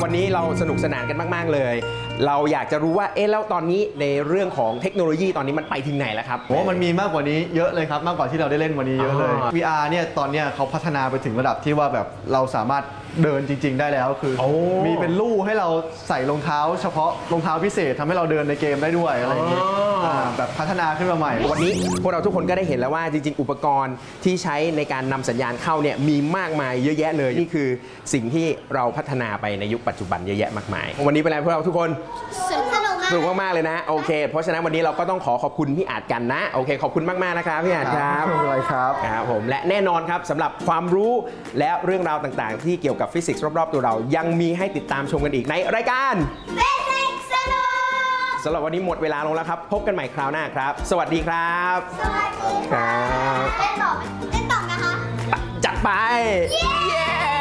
วันนี้เราสนุกสนานกันมากๆเลยเราอยากจะรู้ว่าแล้วตอนนี้ในเรื่องของเทคโนโลยีตอนนี้มันไปถึงไหนแล้วครับมันมีมากกว่านี้เยอะเลยครับมากกว่าที่เราได้เล่นวันนี้เยอะเลย VR เนี่ยตอนนี้เขาพัฒนาไปถึงระดับที่ว่าแบบเราสามารถเดินจริงๆได้แล้วคือมีเป็นลู่ให้เราใส่รองเท้าเฉพาะรองเท้าพิเศษทำให้เราเดินในเกมได้ด้วยอะไรอย่างเงี้ยแบบพัฒนาขึ้นมาใหม่วันนี้พวกเราทุกคนก็ได้เห็นแล้วว่าจริงๆอุปกรณ์ที่ใช้ในการนำสัญญาณเข้าเนี่ยมีมากมายเยอะแยะเลยนี่คือสิ่งที่เราพัฒนาไปในยุคปัจจุบันเยอะแยะมากมายวันนี้เป็นไรพวกเราทุกคนสนุกมากๆเลยนะโอเคเพราะฉะนั้นวันนี้เราก็ต้องขอบคุณพี่อาจกันนะโอเคขอบคุณมากๆนะครับพี่อาจครับไม่เป็นไรครับครับผมและแน่นอนครับสำหรับความรู้และเรื่องราวต่างๆที่เกี่ยวกับฟิสิกส์รอบๆตัวเรายังมีให้ติดตามชมกันอีกในรายการสำหรับวันนี้หมดเวลาลงแล้วครับพบกันใหม่คราวหน้าครับสวัสดีครับสวัสดีครับเล่นต่อนะคะจัดไปเย้